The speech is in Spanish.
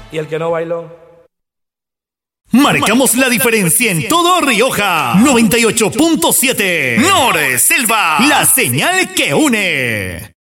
Y el que no bailó. Marcamos la diferencia en todo Rioja. 98.7 Nor Selva, la señal que une.